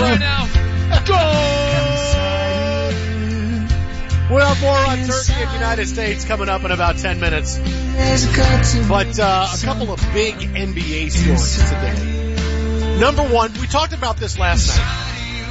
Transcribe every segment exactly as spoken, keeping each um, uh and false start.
right now. Goal! We'll have more on Turkey and United States coming up in about ten minutes. But uh, a couple of big N B A stories today. Number one, we talked about this last night.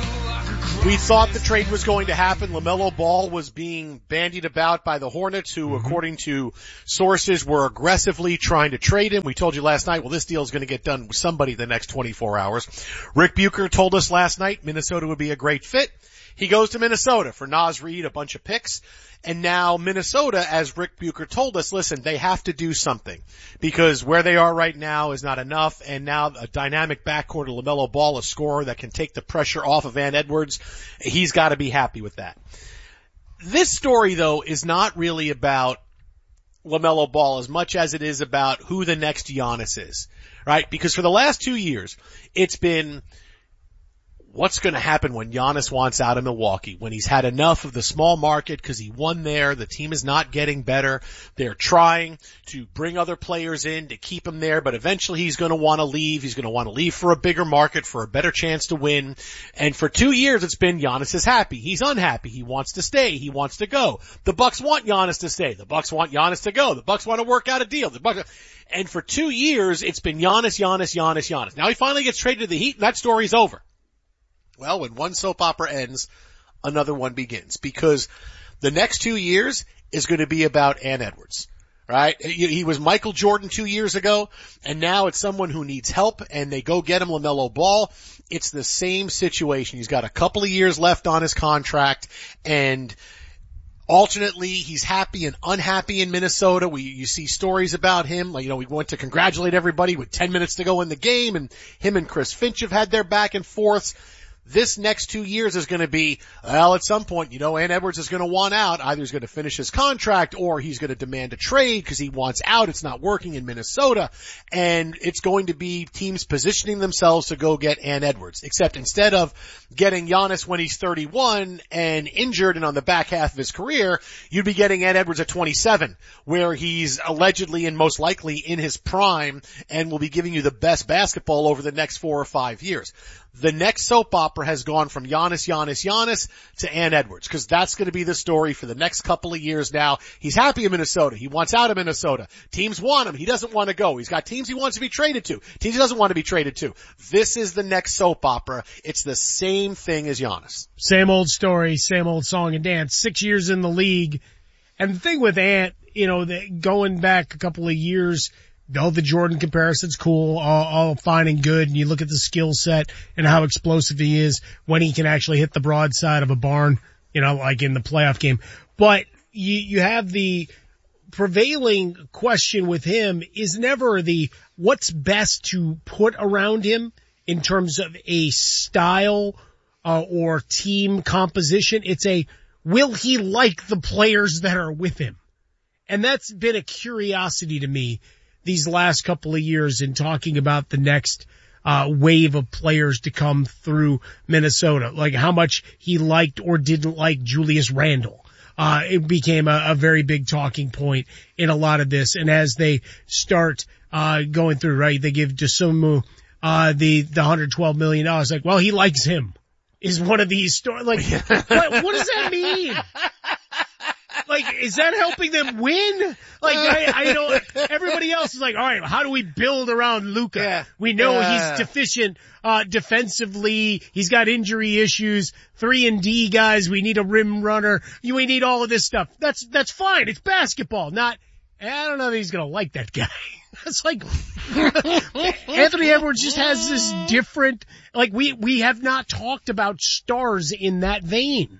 We thought the trade was going to happen. LaMelo Ball was being bandied about by the Hornets, who, mm-hmm. according to sources, were aggressively trying to trade him. We told you last night, well, this deal is going to get done with somebody the next twenty-four hours. Rick Bucher told us last night Minnesota would be a great fit. He goes to Minnesota for Naz Reid, a bunch of picks. And now Minnesota, as Rick Bucher told us, listen, they have to do something because where they are right now is not enough. And now a dynamic backcourt of LaMelo Ball, a scorer that can take the pressure off of Van Edwards, he's got to be happy with that. This story, though, is not really about LaMelo Ball as much as it is about who the next Giannis is, right? Because for the last two years, it's been what's going to happen when Giannis wants out of Milwaukee, when he's had enough of the small market because he won there, the team is not getting better. They're trying to bring other players in to keep him there, but eventually he's going to want to leave. He's going to want to leave for a bigger market, for a better chance to win. And for two years it's been Giannis is happy. He's unhappy. He wants to stay. He wants to go. The Bucks want Giannis to stay. The Bucks want Giannis to go. The Bucks want to work out a deal. The Bucks. And for two years it's been Giannis, Giannis, Giannis, Giannis. Now he finally gets traded to the Heat and that story's over. Well, when one soap opera ends, another one begins because the next two years is going to be about Ant Edwards, right? He was Michael Jordan two years ago, and now it's someone who needs help, and they go get him LaMelo Ball. It's the same situation. He's got a couple of years left on his contract, and alternately, he's happy and unhappy in Minnesota. We, you see stories about him. Like, you know, we went to congratulate everybody with ten minutes to go in the game, and him and Chris Finch have had their back and forths. This next two years is going to be, well, at some point, you know, Ant Edwards is going to want out. Either he's going to finish his contract or he's going to demand a trade because he wants out. It's not working in Minnesota. And it's going to be teams positioning themselves to go get Ant Edwards. Except instead of getting Giannis when he's thirty-one and injured and on the back half of his career, you'd be getting Ant Edwards at twenty-seven, where he's allegedly and most likely in his prime and will be giving you the best basketball over the next four or five years. The next soap opera has gone from Giannis, Giannis, Giannis to Ant Edwards because that's going to be the story for the next couple of years now. He's happy in Minnesota. He wants out of Minnesota. Teams want him. He doesn't want to go. He's got teams he wants to be traded to. Teams he doesn't want to be traded to. This is the next soap opera. It's the same thing as Giannis. Same old story, same old song and dance. Six years in the league. And the thing with Ant, you know, the, going back a couple of years, though the Jordan comparison's cool, all, all fine and good, and you look at the skill set and how explosive he is when he can actually hit the broadside of a barn, you know, like in the playoff game. But you, you have the prevailing question with him is never the what's best to put around him in terms of a style uh, or team composition. It's a will he like the players that are with him? And that's been a curiosity to me these last couple of years in talking about the next uh wave of players to come through Minnesota, like how much he liked or didn't like Julius Randle. Uh it became a, a very big talking point in a lot of this. And as they start uh going through, right, they give Dosunmu uh the the one hundred twelve million dollars. Like, well, he likes him is one of these stories. Like, what, what does that mean? Like, is that helping them win? Like, I, I know everybody else is like, all right, how do we build around Luka? Yeah. We know yeah. he's deficient, uh, defensively. He's got injury issues. Three and D guys. We need a rim runner. We need all of this stuff. That's, that's fine. It's basketball. Not, I don't know that he's going to like that guy. It's like, Anthony Edwards just has this different, like, we, we have not talked about stars in that vein.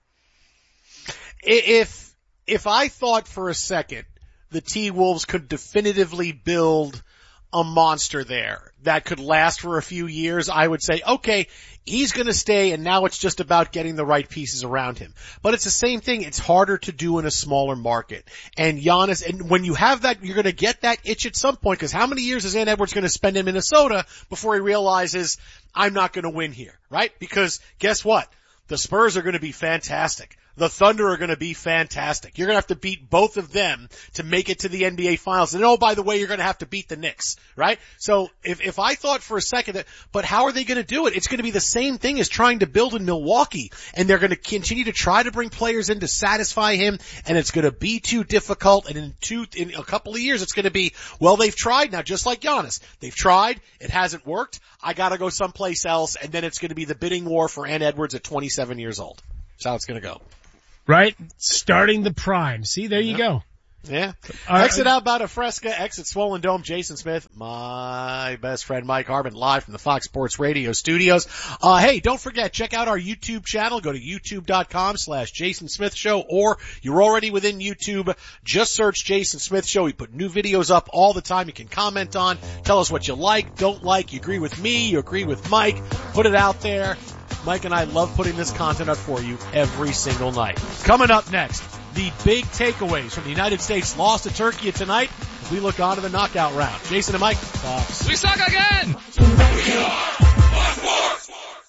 If, If I thought for a second the T-Wolves could definitively build a monster there that could last for a few years, I would say, okay, he's going to stay and now it's just about getting the right pieces around him. But it's the same thing. It's harder to do in a smaller market. And Giannis, and when you have that, you're going to get that itch at some point because how many years is Ant Edwards going to spend in Minnesota before he realizes I'm not going to win here, right? Because guess what? The Spurs are going to be fantastic. the Thunder are going to be fantastic. You're going to have to beat both of them to make it to the N B A Finals. And oh, by the way, you're going to have to beat the Knicks, right? So if, if I thought for a second that, but how are they going to do it? It's going to be the same thing as trying to build in Milwaukee. And they're going to continue to try to bring players in to satisfy him. And it's going to be too difficult. And in two, in a couple of years, it's going to be, well, they've tried now, just like Giannis. They've tried. It hasn't worked. I got to go someplace else. And then it's going to be the bidding war for Ant Edwards at twenty-seven years old. That's how it's going to go. Right? Starting the prime. See, there you yep. go. Yeah. Uh, exit Alberta Fresca, exit Swollen Dome, Jason Smith, my best friend Mike Harbin, live from the Fox Sports Radio studios. Uh, hey, don't forget, check out our YouTube channel. Go to youtube.com slash Jason Smith Show, or you're already within YouTube. Just search Jason Smith Show. We put new videos up all the time. You can comment on, tell us what you like, don't like, you agree with me, you agree with Mike. Put it out there. Mike and I love putting this content up for you every single night. Coming up next, the big takeaways from the United States loss to Turkey tonight as we look on to the knockout round. Jason and Mike, Fox. We suck again! We are Fox Sports!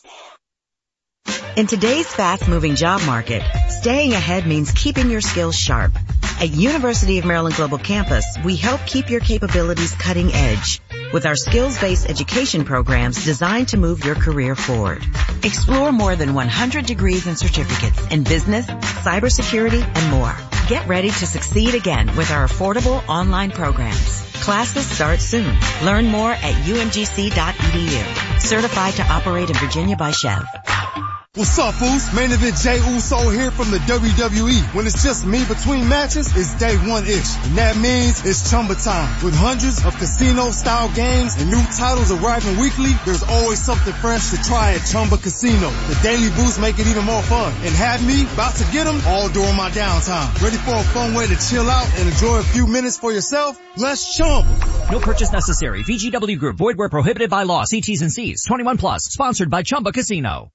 In today's fast-moving job market, staying ahead means keeping your skills sharp. At University of Maryland Global Campus, we help keep your capabilities cutting edge with our skills-based education programs designed to move your career forward. Explore more than one hundred degrees and certificates in business, cybersecurity, and more. Get ready to succeed again with our affordable online programs. Classes start soon. Learn more at U M G C dot E D U. Certified to operate in Virginia by Chev. What's up, fools? Main event Jay Uso here from the W W E. When it's just me between matches, it's day one-ish. And that means it's Chumba time. With hundreds of casino-style games and new titles arriving weekly, there's always something fresh to try at Chumba Casino. The daily boosts make it even more fun. And have me about to get them all during my downtime. Ready for a fun way to chill out and enjoy a few minutes for yourself? Let's Chumba. No purchase necessary. V G W Group. Void where prohibited by law. See T's and C's. twenty-one plus. Sponsored by Chumba Casino.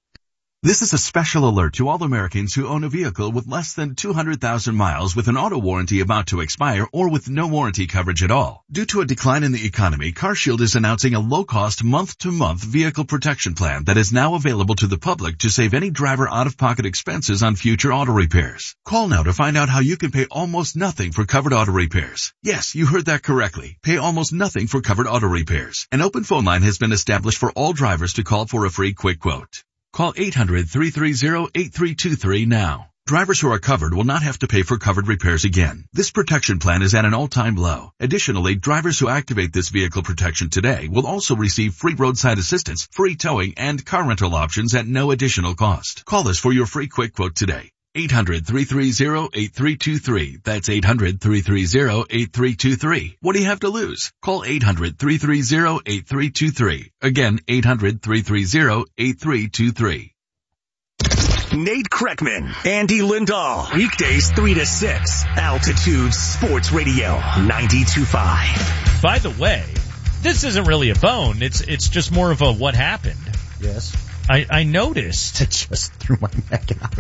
This is a special alert to all Americans who own a vehicle with less than two hundred thousand miles with an auto warranty about to expire or with no warranty coverage at all. Due to a decline in the economy, CarShield is announcing a low-cost month-to-month vehicle protection plan that is now available to the public to save any driver out-of-pocket expenses on future auto repairs. Call now to find out how you can pay almost nothing for covered auto repairs. Yes, you heard that correctly. Pay almost nothing for covered auto repairs. An open phone line has been established for all drivers to call for a free quick quote. Call eight hundred, three three zero, eight three two three now. Drivers who are covered will not have to pay for covered repairs again. This protection plan is at an all-time low. Additionally, drivers who activate this vehicle protection today will also receive free roadside assistance, free towing, and car rental options at no additional cost. Call us for your free quick quote today. eight hundred, three three zero, eight three two three. That's eight hundred, three three zero, eight three two three. What do you have to lose? Call eight hundred, three three zero, eight three two three. Again, eight hundred, three three zero, eight three two three. Nate Kreckman, Andy Lindahl. Weekdays three to six. Altitude Sports Radio ninety-two point five. By the way, this isn't really a bone. It's it's just more of a what happened. Yes. I, I noticed. I just threw my neck out.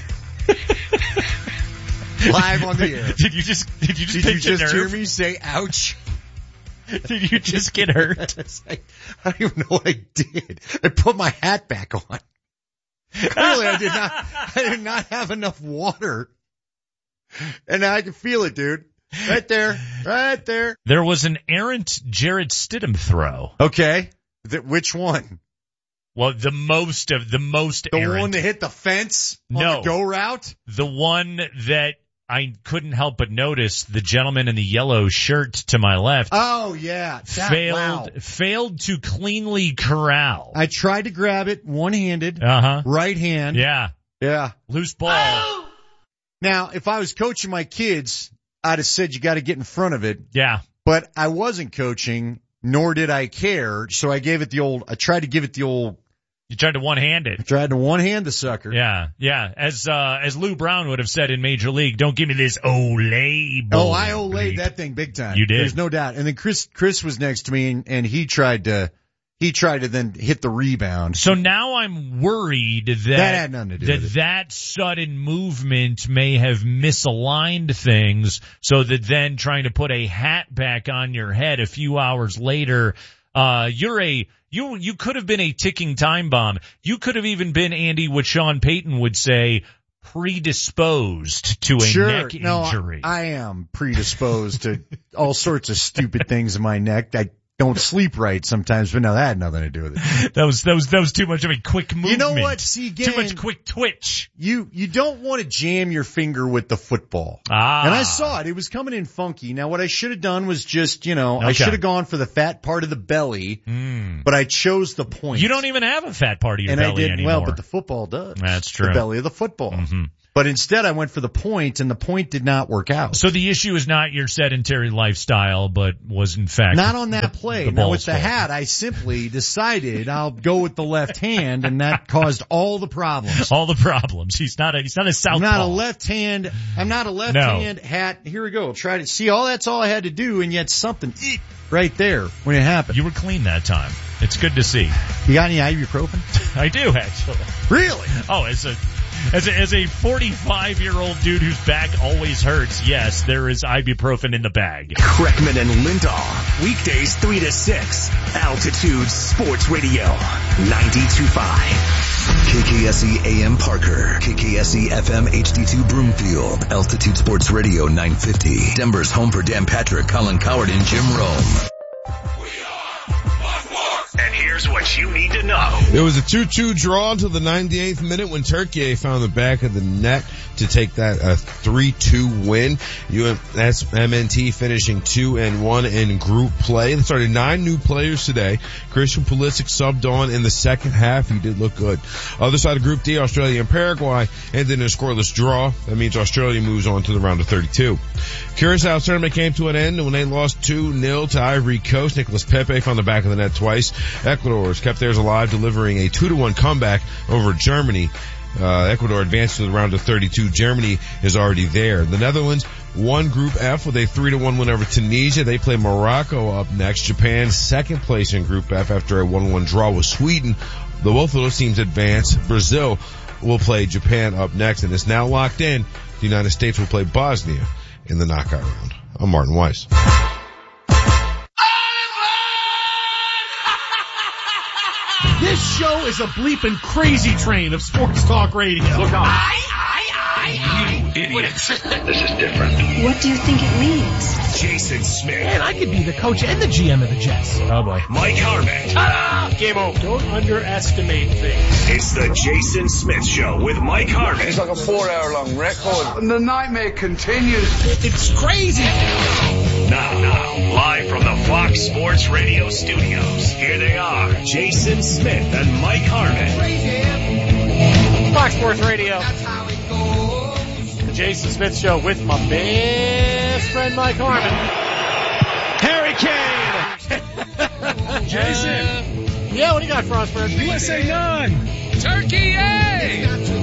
Live on the air. Did you just did you just, did pinch you just a nerve? hear me say ouch? Did you just get hurt? I, I don't even know what I did. I put my hat back on. Clearly I did not I did not have enough water. And I can feel it, dude. Right there. Right there. There was an errant Jarrett Stidham throw. Okay. The, which one? Well, the most of the most The errant. one that hit the fence on No. the go route? The one that I couldn't help but notice, the gentleman in the yellow shirt to my left Oh, yeah. That, failed wow. failed to cleanly corral. I tried to grab it one-handed, Uh-huh. right hand. Yeah. Yeah. Loose ball. Now, if I was coaching my kids, I'd have said you got to get in front of it. Yeah. But I wasn't coaching, nor did I care. So I gave it the old, I tried to give it the old, You tried to one-hand it. I tried to one-hand the sucker. Yeah, yeah. As uh as Lou Brown would have said in Major League, don't give me this Olay ball. Oh, I Olayed that thing big time. You did. There's no doubt. And then Chris, Chris was next to me and, and he tried to, he tried to then hit the rebound. So now I'm worried that That had nothing to do that, with it. that sudden movement may have misaligned things so that then trying to put a hat back on your head a few hours later, uh, you're a, you, you could have been a ticking time bomb. You could have even been, Andy, what Sean Payton would say, predisposed to a sure, neck no, injury. I, I am predisposed to all sorts of stupid things in my neck. I don't sleep right sometimes, but no, that had nothing to do with it. That was that was that was too much of a quick movement. You know what? See, again, too much quick twitch. You you don't want to jam your finger with the football. Ah. And I saw it. It was coming in funky. Now what I should have done was just, you know, Okay. I should have gone for the fat part of the belly, Mm. but I chose the point. You don't even have a fat part of your and belly I didn't. anymore. Well, but the football does. That's true. The belly of the football. Mm-hmm. But instead I went for the point, and the point did not work out. So the issue is not your sedentary lifestyle, but was in fact Not on that the, play. The now ball's with the fault. hat, I simply decided I'll go with the left hand, and that caused all the problems. All the problems. He's not a he's not a southpaw. I'm not a left hand. I'm not a left No. hand hat. Here we go. Try to see. All that's all I had to do, and yet something eek, right there when it happened. You were clean that time. It's good to see. You got any ibuprofen? I do actually. Really? Oh, as a as a as a forty-five year old dude whose back always hurts, yes, there is ibuprofen in the bag. Kreckman and Lindahl, weekdays three to six, Altitude Sports Radio, ninety-two point five. K K S E A M Parker, K K S E F M H D two Broomfield, Altitude Sports Radio nine fifty, Denver's home for Dan Patrick, Colin Coward, and Jim Rome. And here's what you need to know. It was a two two draw until the ninety-eighth minute when Turkey found the back of the net to take that a three two win. U M, that's M N T finishing two and one in group play. They started nine new players today. Christian Pulisic subbed on in the second half. He did look good. Other side of Group D, Australia and Paraguay ended in a scoreless draw. That means Australia moves on to the round of thirty-two. Curaçao tournament came to an end when they lost two nil to Ivory Coast. Nicolas Pepe found the back of the net twice. Ecuador has kept theirs alive, delivering a two to one comeback over Germany. Uh, Ecuador advanced to the round of thirty-two. Germany is already there. The Netherlands won Group F with a three to one win over Tunisia. They play Morocco up next. Japan second place in Group F after a one one draw with Sweden. The both of those teams advance. Brazil will play Japan up next, and it's now locked in. The United States will play Bosnia in the knockout round. I'm Martin Weiss. This show is a bleeping crazy train of sports talk radio. Look out. I, I, I, you idiots. This is different. What do you think it means? Jason Smith. Man, I could be the coach and the G M of the Jets. Oh boy. Mike Harmon. Ta-da! Game over. Don't underestimate things. It's the Jason Smith Show with Mike Harmon. It's like a four-hour-long record. And the nightmare continues. It's crazy. Now, now, live from the Fox Sports Radio studios, here they are, Jason Smith and Mike Harmon. Fox Sports Radio. The Jason Smith Show with my best friend Mike Harmon. Harry Kane! Jason. Yeah, what do you got for us, friend? U S A none. Turkey A!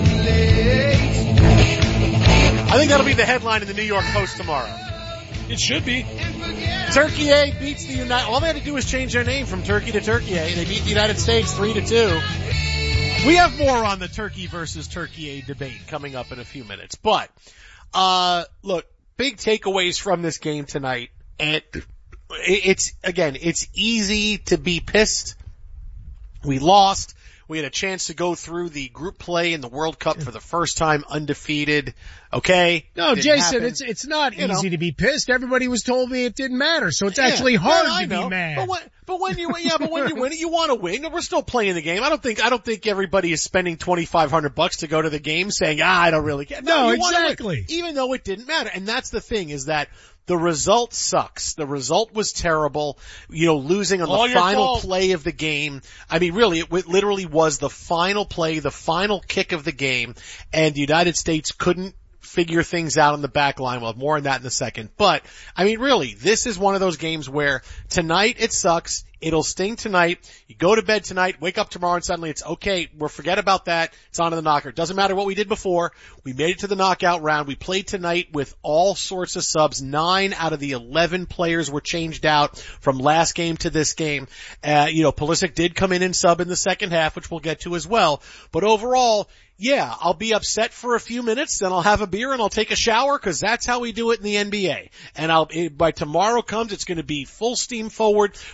I think that'll be the headline in the New York Post tomorrow. It should be. Turkey A beats the United. All they had to do was change their name from Turkey to Turkey A. They beat the United States three to two. We have more on the Turkey versus Turkey A debate coming up in a few minutes. But, uh, look, big takeaways from this game tonight. And it's, again, it's easy to be pissed. We lost. We had a chance to go through the group play in the World Cup for the first time undefeated. Okay? No, Didn't Jason, happen. it's it's not You easy know. to be pissed. Everybody was told me it didn't matter, so it's Yeah. actually hard Yeah, I to know. be mad. But when, but when you, yeah, but when you win it, you want to win. We're still playing the game. I don't think, I don't think everybody is spending twenty-five hundred bucks to go to the game saying, ah, I don't really care. No, you wanna win, exactly. even though it didn't matter. And that's the thing is that the result sucks. The result was terrible. You know, losing on All the your final fault. play of the game. I mean, really, it w- literally was the final play, the final kick of the game, and the United States couldn't figure things out on the back line. We'll have more on that in a second. But, I mean, really, this is one of those games where tonight it sucks. It'll sting tonight. You go to bed tonight, wake up tomorrow, and suddenly it's okay. We'll forget about that. It's on to the knocker. It doesn't matter what we did before. We made it to the knockout round. We played tonight with all sorts of subs. Nine out of the eleven players were changed out from last game to this game. Uh, you know, Pulisic did come in and sub in the second half, which we'll get to as well. But overall, yeah, I'll be upset for a few minutes, then I'll have a beer and I'll take a shower because that's how we do it in the N B A. And I'll, it, by tomorrow comes, it's going to be full steam forward for July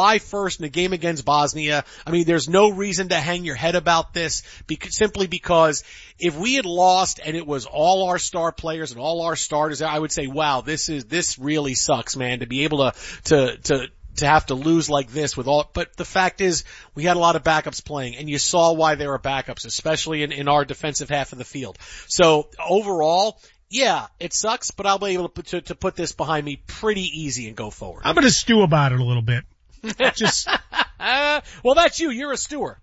July first in a game against Bosnia. I mean, there's no reason to hang your head about this because, simply because if we had lost and it was all our star players and all our starters, I would say, wow, this is, this really sucks, man, to be able to, to, to, to have to lose like this with all, but the fact is we had a lot of backups playing and you saw why they were backups, especially in, in our defensive half of the field. So overall, yeah, it sucks, but I'll be able to put, to, to put this behind me pretty easy and go forward. I'm going to stew about it a little bit. Just, uh, well, that's you. You're a stewer.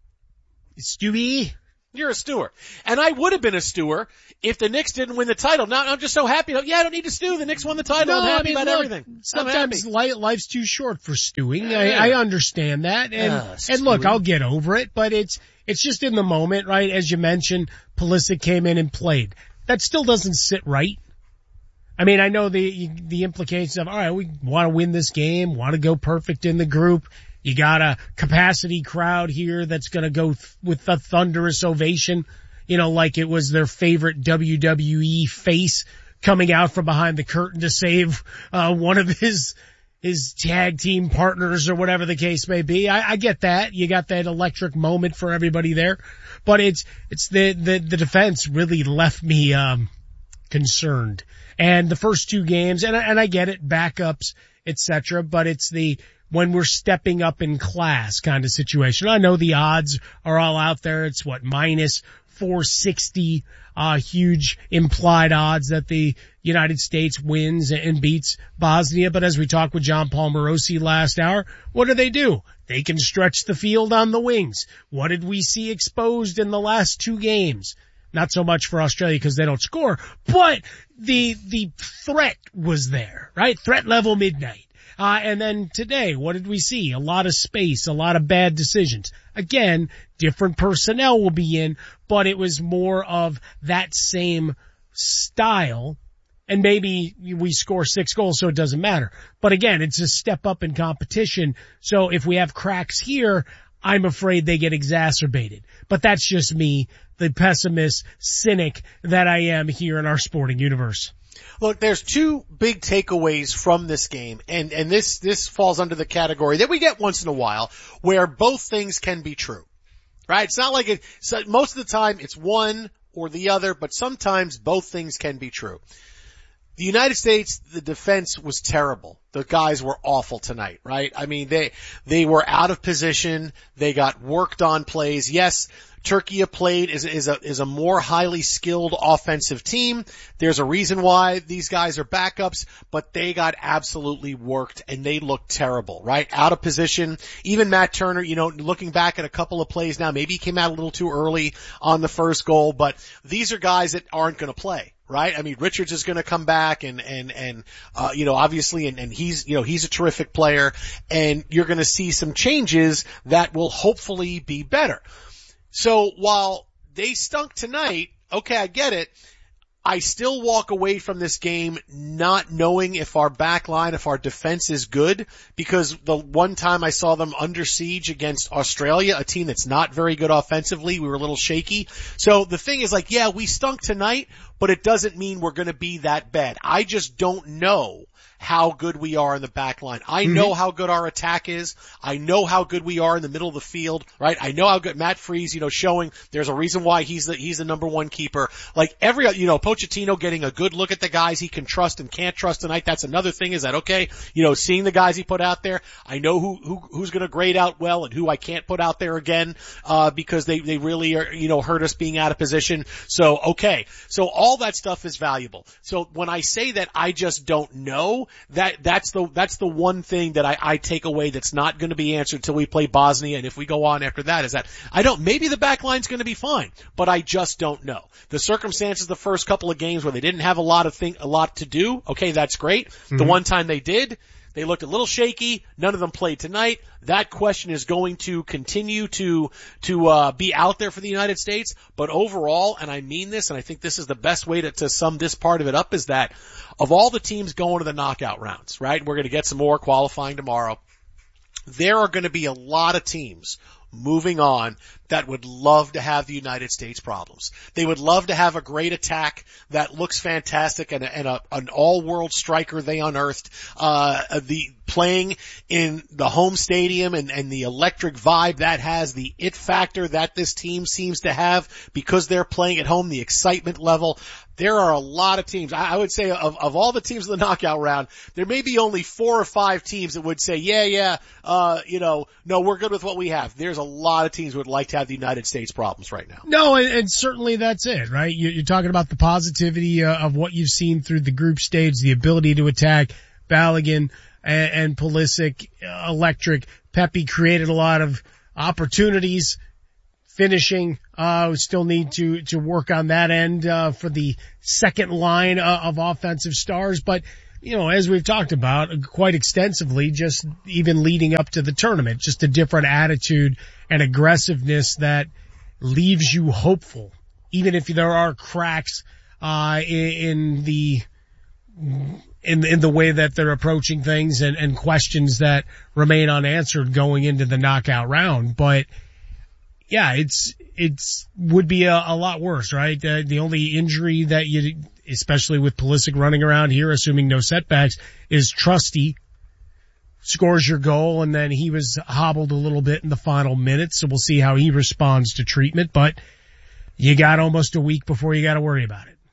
Stewie? You're a stewer. And I would have been a stewer if the Knicks didn't win the title. Now I'm just so happy. Yeah, I don't need to stew. The Knicks won the title. No, I'm happy I mean, about look, everything. Sometimes li- life's too short for stewing. I, I understand that. And, uh, and look, I'll get over it, but it's, it's just in the moment, right? As you mentioned, Pulisic came in and played. That still doesn't sit right. I mean, I know the, the implications of, all right, we want to win this game, want to go perfect in the group. You got a capacity crowd here that's going to go th- with a thunderous ovation, you know, like it was their favorite W W E face coming out from behind the curtain to save, uh, one of his, his tag team partners or whatever the case may be. I, I get that. You got that electric moment for everybody there, but it's, it's the, the, the defense really left me, um, concerned. And the first two games, and I, and I get it, backups, et cetera, but it's the, when we're stepping up in class kind of situation. I know the odds are all out there. It's what, minus four sixty, uh, huge implied odds that the United States wins and beats Bosnia. But as we talked with John Paul Morosi last hour, what do they do? They can stretch the field on the wings. What did we see exposed in the last two games? Not so much for Australia because they don't score, but the, the threat was there, right? Threat level midnight. Uh, and then today, what did we see? A lot of space, a lot of bad decisions. Again, different personnel will be in, but it was more of that same style. And maybe we score six goals, so it doesn't matter. But again, it's a step up in competition. So if we have cracks here, I'm afraid they get exacerbated. But that's just me, the pessimist, cynic that I am here in our sporting universe. Look, there's two big takeaways from this game, and, and this, this falls under the category that we get once in a while, where both things can be true. Right? It's not like it, so most of the time it's one or the other, but sometimes both things can be true. The United States, the defense was terrible. The guys were awful tonight, right? I mean, they, they were out of position. They got worked on plays. Yes, Turkey played is, is a, is a more highly skilled offensive team. There's a reason why these guys are backups, but they got absolutely worked and they looked terrible, right? Out of position. Even Matt Turner, you know, looking back at a couple of plays now, maybe he came out a little too early on the first goal, but these are guys that aren't going to play. Right? I mean, Richards is going to come back and, and, and, uh, you know, obviously, and, and he's, you know, he's a terrific player and you're going to see some changes that will hopefully be better. So while they stunk tonight, okay, I get it. I still walk away from this game not knowing if our back line, if our defense is good, because the one time I saw them under siege against Australia, a team that's not very good offensively, we were a little shaky. So the thing is like, yeah, we stunk tonight, but it doesn't mean we're going to be that bad. I just don't know how good we are in the back line. I know mm-hmm. how good our attack is. I know how good we are in the middle of the field, right? I know how good Matt Freese, you know, showing there's a reason why he's the, he's the number one keeper. Like every, you know, Pochettino getting a good look at the guys he can trust and can't trust tonight. That's another thing is that, okay, you know, seeing the guys he put out there, I know who, who, who's going to grade out well and who I can't put out there again, uh, because they, they really are, you know, hurt us being out of position. So, okay. So all that stuff is valuable. So when I say that I just don't know, That, that's the, that's the one thing that I, I take away that's not going to be answered until we play Bosnia. And if we go on after that is that I don't, maybe the back line's going to be fine, but I just don't know. The circumstances the first couple of games where they didn't have a lot of thing, a lot to do. Okay. That's great. Mm-hmm. The one time they did, they looked a little shaky. None of them played tonight. That question is going to continue to, to, uh, be out there for the United States. But overall, and I mean this, and I think this is the best way to, to sum this part of it up is that of all the teams going to the knockout rounds, right? We're going to get some more qualifying tomorrow. There are going to be a lot of teams moving on that would love to have the United States problems. They would love to have a great attack that looks fantastic and, a, and a, an all-world striker they unearthed. Uh, the playing in the home stadium and, and the electric vibe that has, the it factor that this team seems to have because they're playing at home, the excitement level. There are a lot of teams. I would say of, of all the teams in the knockout round, there may be only four or five teams that would say, yeah, yeah, uh, you know, no, we're good with what we have. There's a lot of teams who would like to have the United States problems right now. No, and, and certainly that's it, right? You're, you're talking about the positivity uh, of what you've seen through the group stage, the ability to attack. Balogun and, and Pulisic, uh, electric. Pepe created a lot of opportunities. Finishing, uh, we still need to, to work on that end, uh, for the second line uh, of offensive stars. But, you know, as we've talked about quite extensively, just even leading up to the tournament, just a different attitude and aggressiveness that leaves you hopeful, even if there are cracks, uh, in, in the, in, in the way that they're approaching things and, and questions that remain unanswered going into the knockout round. But, yeah, it's, it's, would be a, a lot worse, right? Uh, the only injury that you, especially with Pulisic running around here, assuming no setbacks, is Trusty scores your goal, and then he was hobbled a little bit in the final minutes, so we'll see how he responds to treatment, but you got almost a week before you got to worry about it.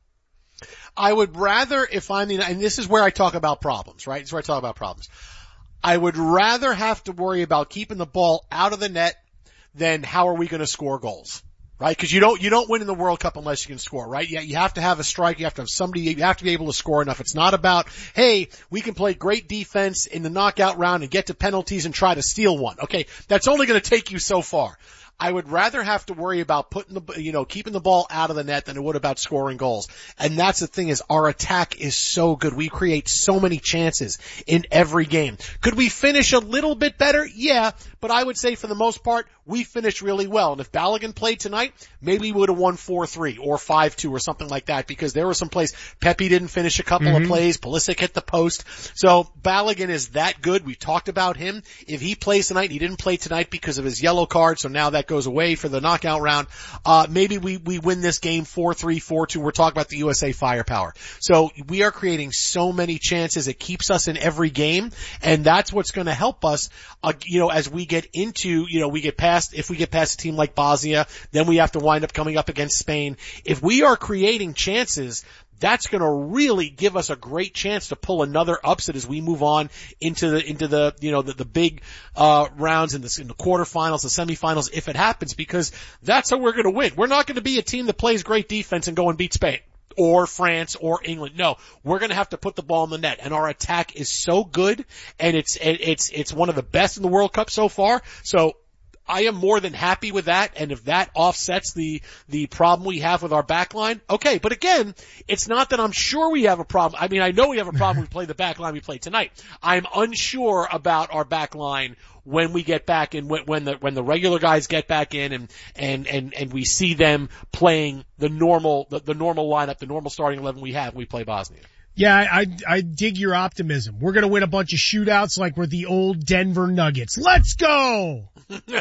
I would rather, if I'm the, and this is where I talk about problems, right? This is where I talk about problems. I would rather have to worry about keeping the ball out of the net then how are we going to score goals, right? Because you don't you don't win in the World Cup unless you can score, right? Yeah, you have to have a strike, you have to have somebody, you have to be able to score enough. It's not about, hey, we can play great defense in the knockout round and get to penalties and try to steal one. Okay, that's only going to take you so far. I would rather have to worry about putting the, you know, keeping the ball out of the net than it would about scoring goals. And that's the thing is our attack is so good. We create so many chances in every game. Could we finish a little bit better? Yeah, but I would say for the most part, we finished really well. And if Balogun played tonight, maybe we would have won four three or five two or something like that because there were some plays. Pepe didn't finish a couple mm-hmm. of plays. Pulisic hit the post. So Balogun is that good. We've talked about him. If he plays tonight, he didn't play tonight because of his yellow card, so now that goes away for the knockout round. Uh, maybe we, we win this game four three, four two. We're talking about the U S A firepower. So we are creating so many chances. It keeps us in every game. And that's what's going to help us, uh, you know, as we get into, you know, we get past, if we get past a team like Bosnia, then we have to wind up coming up against Spain. If we are creating chances, that's going to really give us a great chance to pull another upset as we move on into the into the you know the, the big uh rounds in the in the quarterfinals, the semifinals, if it happens, because that's how we're going to win. We're not going to be a team that plays great defense and go and beat Spain or France or England. No, we're going to have to put the ball in the net, and our attack is so good, and it's it's it's one of the best in the World Cup so far. So I am more than happy with that, and if that offsets the the problem we have with our back line, okay. But again, it's not that I'm sure we have a problem. I mean, I know we have a problem. We play the back line we played tonight. I'm unsure about our back line when we get back and when, when the when the regular guys get back in and and and and we see them playing the normal the, the normal lineup, the normal starting eleven we have when we play Bosnia. Yeah, I, I, I dig your optimism. We're going to win a bunch of shootouts like we're the old Denver Nuggets. Let's go!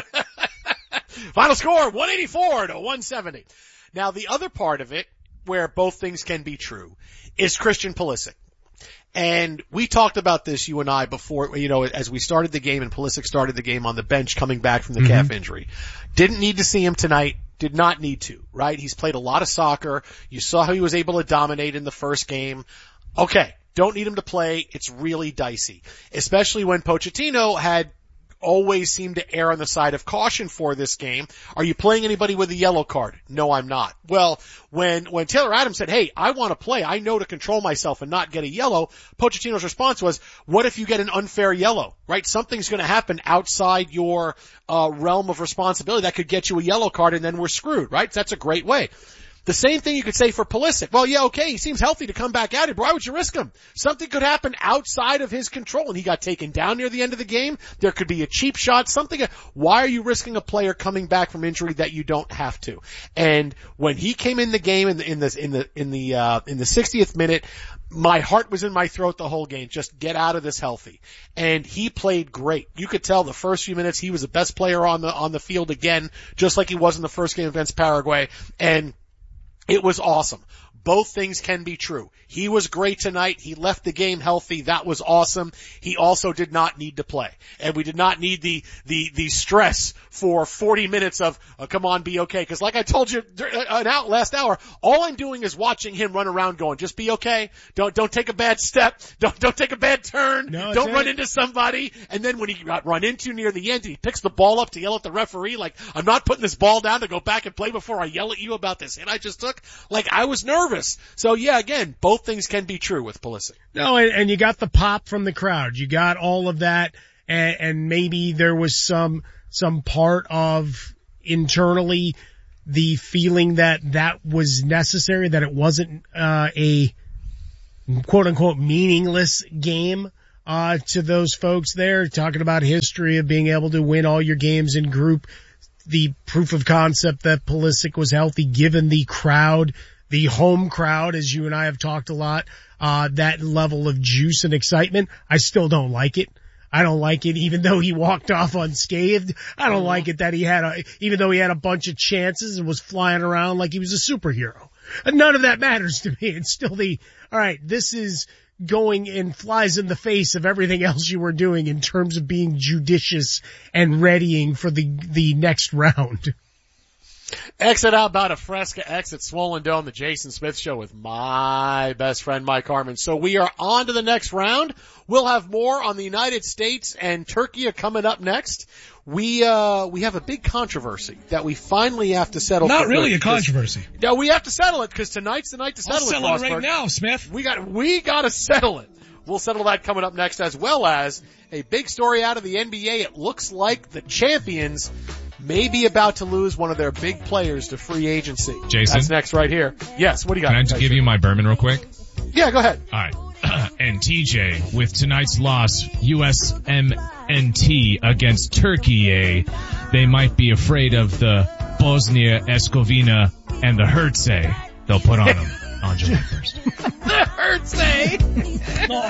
Final score, one eighty-four to one seventy. Now, the other part of it, where both things can be true, is Christian Pulisic. And we talked about this, you and I, before, you know, as we started the game and Pulisic started the game on the bench coming back from the mm-hmm. calf injury. Didn't need to see him tonight. Did not need to, right? He's played a lot of soccer. You saw how he was able to dominate in the first game. Okay, don't need him to play. It's really dicey, especially when Pochettino had always seemed to err on the side of caution for this game. Are you playing anybody with a yellow card? No, I'm not. Well, when when Taylor Adams said, hey, I want to play, I know to control myself and not get a yellow, Pochettino's response was, what if you get an unfair yellow, right? Something's going to happen outside your uh realm of responsibility that could get you a yellow card, and then we're screwed, right? That's a great way. The same thing you could say for Pulisic. Well, yeah, okay, he seems healthy to come back out here, but why would you risk him? Something could happen outside of his control, and he got taken down near the end of the game. There could be a cheap shot, something. Why are you risking a player coming back from injury that you don't have to? And when he came in the game in the in the in the in the uh, in the sixtieth minute, my heart was in my throat the whole game. Just get out of this healthy. And he played great. You could tell the first few minutes he was the best player on the on the field again, just like he was in the first game against Paraguay. And it was awesome. Both things can be true. He was great tonight. He left the game healthy. That was awesome. He also did not need to play. And we did not need the, the, the stress for forty minutes of, oh, come on, be okay. Cause like I told you an out last hour, all I'm doing is watching him run around going, just be okay. Don't, don't take a bad step. Don't, don't take a bad turn. No, don't run it. into somebody. And then when he got run into near the end, he picks the ball up to yell at the referee, like, I'm not putting this ball down to go back and play before I yell at you about this hit I just took. Like, I was nervous. So yeah, again, both things can be true with Pulisic. No, and, and you got the pop from the crowd. You got all of that, and, and maybe there was some some part of internally the feeling that that was necessary, that it wasn't uh, a quote unquote meaningless game uh, to those folks there. Talking about history of being able to win all your games in group, the proof of concept that Pulisic was healthy, given the crowd. The home crowd, as you and I have talked a lot, uh, that level of juice and excitement, I still don't like it. I don't like it even though he walked off unscathed. I don't like it that he had a, even though he had a bunch of chances and was flying around like he was a superhero. And none of that matters to me. It's still the, alright, this is going and flies in the face of everything else you were doing in terms of being judicious and readying for the, the next round. Exit out about a Fresca, exit Swollen Dome, the Jason Smith Show with my best friend Mike Harmon. So we are on to the next round. We'll have more on the United States and Turkey coming up next. We, uh, we have a big controversy that we finally have to settle. Not really a controversy. No, we have to settle it because tonight's the night to settle I'll it. settle it right Frostberg. now, Smith. We got, we gotta settle it. We'll settle that coming up next, as well as a big story out of the N B A. It looks like the champions may be about to lose one of their big players to free agency. Jason? That's next right here. Yes, what do you got? Can I just give you my Berman real quick? Yeah, go ahead. Alright. And T J, with tonight's loss, U S M N T against Turkey, they might be afraid of the Bosnia-Herzegovina and the Herze they'll put on them on July first. The Herze!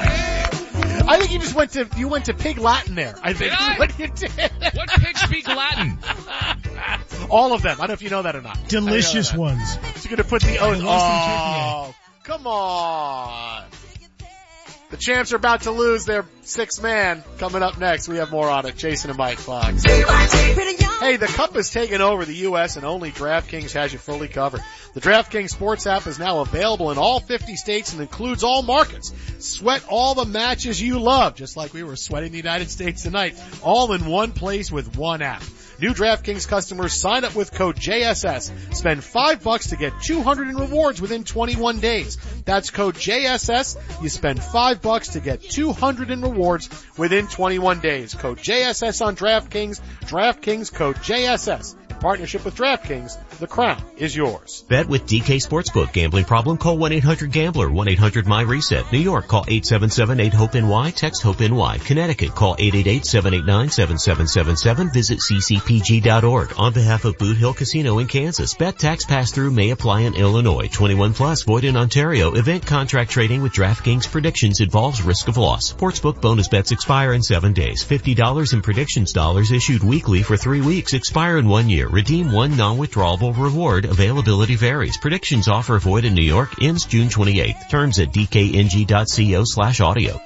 I think you just went to, you went to Pig Latin there. I think. Did I? What you did. What pigs speak Latin? All of them. I don't know if you know that or not. Delicious that. ones. So you're gonna put the, oh, oh come on. The champs are about to lose their sixth man. Coming up next, we have more on it. Jason and Mike Fox. Hey, the Cup has taken over the U S and only DraftKings has you fully covered. The DraftKings Sports app is now available in all fifty states and includes all markets. Sweat all the matches you love, just like we were sweating the United States tonight, all in one place with one app. New DraftKings customers sign up with code J S S. Spend five bucks to get two hundred in rewards within twenty-one days. That's code J S S. You spend five bucks to get two hundred in rewards within twenty-one days. Code J S S on DraftKings. DraftKings code J S S. In partnership with DraftKings, the crown is yours. Bet with D K Sportsbook. Gambling problem? Call one eight hundred gambler. one eight hundred my reset. New York, call eight seven seven eight hope N Y. Text HOPE-NY. Connecticut, call eight eight eight seven eight nine seven seven seven seven. Visit c c p g dot org. On behalf of Boot Hill Casino in Kansas, bet tax pass-through may apply in Illinois. twenty-one plus, void in Ontario. Event contract trading with DraftKings predictions involves risk of loss. Sportsbook bonus bets expire in seven days. fifty dollars in predictions dollars issued weekly for three weeks. Expire in one year. Redeem one non-withdrawable reward. Availability varies. Predictions offer void in New York. Ends June twenty-eighth. Terms at d k n g dot co slash audio.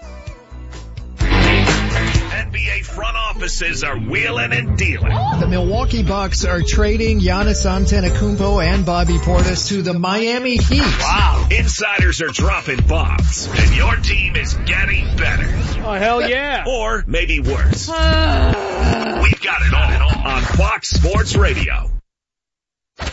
N B A front offices are wheeling and dealing. The Milwaukee Bucks are trading Giannis Antetokounmpo and Bobby Portis to the Miami Heat. Wow. Insiders are dropping bombs, and your team is getting better. Oh, hell yeah. Or maybe worse. We've got it all on Fox Sports Radio.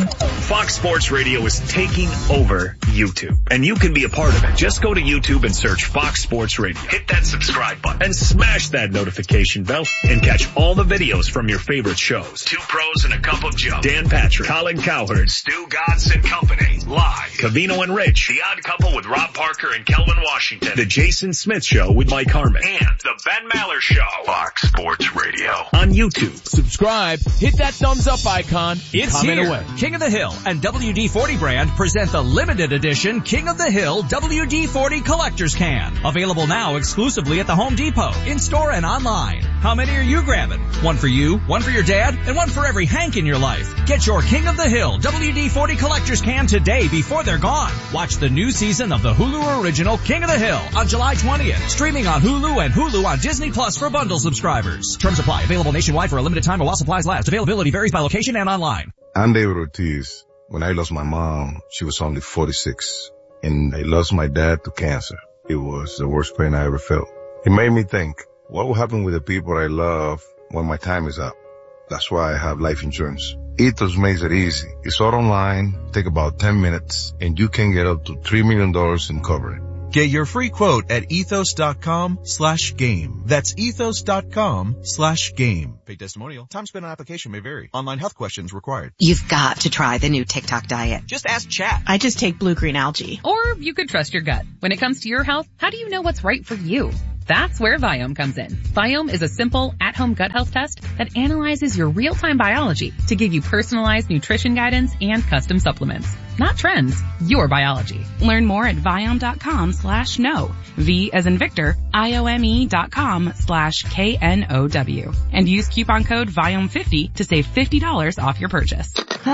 Fox Sports Radio is taking over YouTube, and you can be a part of it. Just go to YouTube and search Fox Sports Radio. Hit that subscribe button and smash that notification bell and catch all the videos from your favorite shows. Two Pros and a Cup of Joe. Dan Patrick, Colin Cowherd, Stu Godson and Company. Live. Cavino and Rich. The Odd Couple with Rob Parker and Kelvin Washington. The Jason Smith Show with Mike Harmon. And the Ben Maller Show. Fox Sports Radio. On YouTube. Subscribe. Hit that thumbs up icon. It's comment here. away. King of the Hill and W D forty brand present the limited edition King of the Hill W D forty Collector's Can. Available now exclusively at the Home Depot, in-store and online. How many are you grabbing? One for you, one for your dad, and one for every Hank in your life. Get your King of the Hill W D forty Collector's Can today before they're gone. Watch the new season of the Hulu original King of the Hill on July twentieth. Streaming on Hulu and Hulu on Disney Plus for bundle subscribers. Terms apply. Available nationwide for a limited time while supplies last. Availability varies by location and online. I'm David Ortiz. When I lost my mom, she was only forty-six, and I lost my dad to cancer. It was the worst pain I ever felt. It made me think, what will happen with the people I love when my time is up? That's why I have life insurance. Ethos makes it easy. It's all online, take about ten minutes, and you can get up to three million dollars in coverage. Get your free quote at ethos.com slash game. That's ethos.com slash game. Paid testimonial. Time spent on application may vary. Online health questions required. You've got to try the new TikTok diet. Just ask chat. I just take blue-green algae. Or you could trust your gut. When it comes to your health, how do you know what's right for you? That's where Viome comes in. Viome is a simple, at-home gut health test that analyzes your real-time biology to give you personalized nutrition guidance and custom supplements. Not trends, your biology. Learn more at Viome.com slash no. V as in Victor, I-O-M-E dot com slash K N O W. And use coupon code Viome fifty to save fifty dollars off your purchase.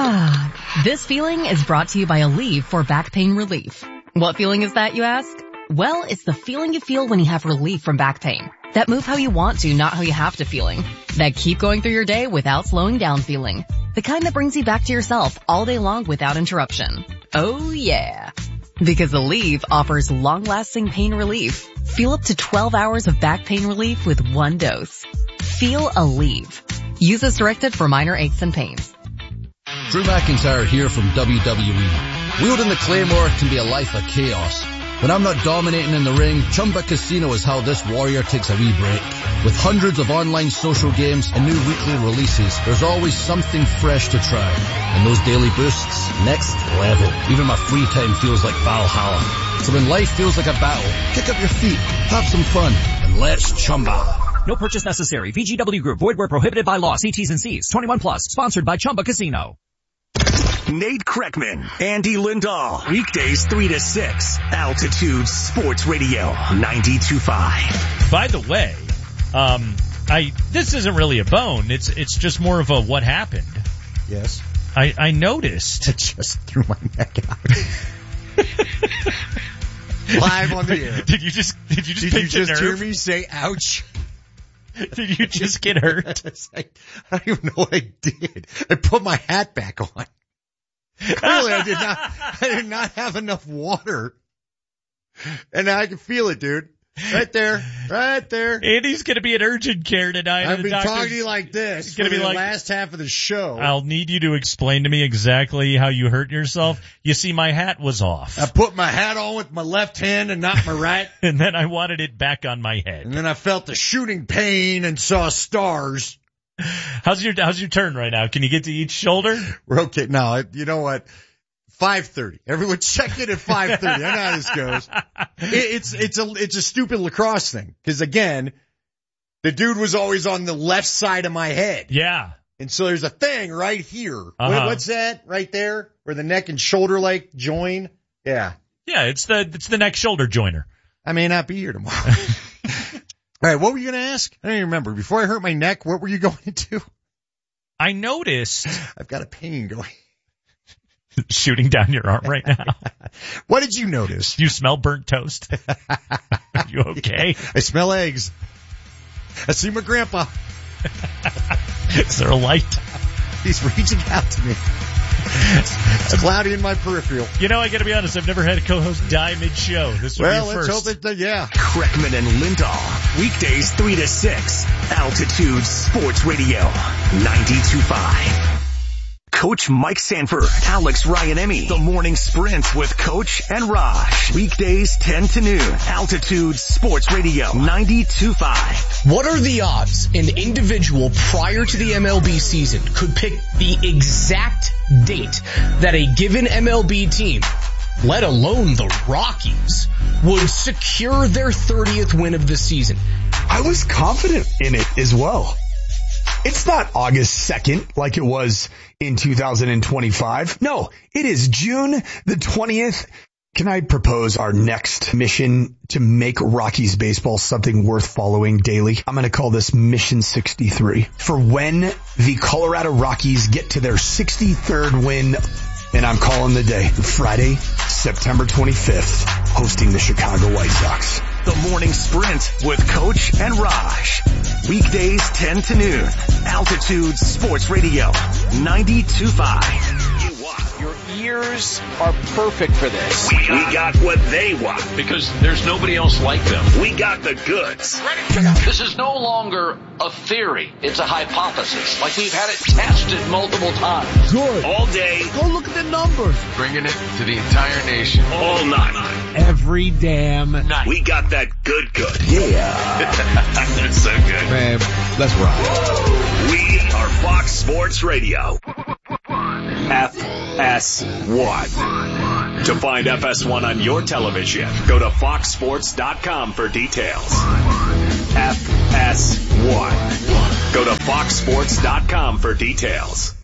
This feeling is brought to you by Aleve for back pain relief. What feeling is that, you ask? Well, it's the feeling you feel when you have relief from back pain. That move how you want to, not how you have to feeling. That keep going through your day without slowing down feeling. The kind that brings you back to yourself all day long without interruption. Oh yeah. Because Aleve offers long-lasting pain relief. Feel up to twelve hours of back pain relief with one dose. Feel Aleve. Use as directed for minor aches and pains. Drew McIntyre here from W W E. Wielding the Claymore can be a life of chaos. When I'm not dominating in the ring, Chumba Casino is how this warrior takes a wee break. With hundreds of online social games and new weekly releases, there's always something fresh to try. And those daily boosts, next level. Even my free time feels like Valhalla. So when life feels like a battle, kick up your feet, have some fun, and let's Chumba. No purchase necessary. V G W Group. Void where prohibited by law. See T's and C's. twenty-one plus. Sponsored by Chumba Casino. Nate Kreckman, Andy Lindahl, weekdays three to six, Altitude Sports Radio, ninety-two point five. By the way, um, I, this isn't really a bone. It's, it's just more of a what happened. Yes. I, I noticed. I just threw my neck out. Live on the air. Did you just, did you just, did pinch you just a nerve? hear me say ouch? Did you just get hurt? I, I don't even know what I did. I put my hat back on. Clearly I did not, I did not have enough water. And now I can feel it, dude. Right there. Right there. Andy's gonna be in urgent care tonight. I've been talking to you like this for gonna be the like, last half of the show. I'll need you to explain to me exactly how you hurt yourself. You see, my hat was off. I put my hat on with my left hand and not my right. And then I wanted it back on my head. And then I felt the shooting pain and saw stars. How's your, how's your turn right now? Can you get to each shoulder? We're okay. No, you know what? five thirty. Everyone check in at five thirty. I know how this goes. It, it's, it's a, it's a stupid lacrosse thing. Cause again, the dude was always on the left side of my head. Yeah. And so there's a thing right here. Uh-huh. What, what's that right there? Where the neck and shoulder like join? Yeah. Yeah, it's the, it's the neck shoulder joiner. I may not be here tomorrow. All right, what were you going to ask? I don't even remember. Before I hurt my neck, what were you going to? I noticed. I've got a pain going. Shooting down your arm right now. What did you notice? Do you smell burnt toast? Are you okay? I smell eggs. I see my grandpa. Is there a light? He's reaching out to me. It's, it's cloudy in my peripheral. You know, I gotta be honest, I've never had a co-host die mid-show. This will well, be a let's first. hope it, uh, yeah. Kreckman and Lindahl, weekdays three to six, Altitude Sports Radio, ninety-two point five. Coach Mike Sanford, Alex Ryanemi. The Morning Sprint with Coach and Raj. Weekdays ten to noon. Altitude Sports Radio ninety-two point five. What are the odds an individual prior to the M L B season could pick the exact date that a given M L B team, let alone the Rockies, would secure their thirtieth win of the season? I was confident in it as well. It's not August second like it was in two thousand twenty-five. No, it is June the twentieth. Can I propose our next mission to make Rockies baseball something worth following daily? I'm going to call this Mission sixty-three. For when the Colorado Rockies get to their sixty-third win, and I'm calling the day Friday, September twenty-fifth, hosting the Chicago White Sox. The Morning Sprint with Coach and Raj. Weekdays ten to noon. Altitude Sports Radio ninety-two point five. Your ears are perfect for this. We, we got what they want. Because there's nobody else like them. We got the goods. This is no longer a theory. It's a hypothesis. Like we've had it tested multiple times. Good. All day. Go look at the numbers. Bringing it to the entire nation. All night. Every damn night. We got that good good. Yeah. That's so good. Man, let's rock. We are Fox Sports Radio. F S one. To find F S one on your television, go to fox sports dot com for details. F S one. Go to fox sports dot com for details.